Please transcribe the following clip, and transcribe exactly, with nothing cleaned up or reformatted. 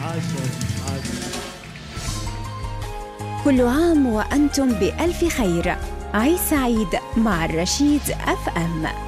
كل عام وأنتم بألف خير. عيد سعيد مع الرشيد أف أم.